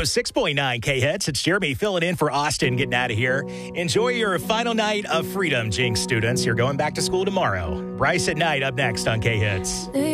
106.9 K-Hits. It's Jeremy filling in for Austin, getting out of here. Enjoy your final night of freedom, Jinx students. You're going back to school tomorrow. Bryce at night up next on K-Hits.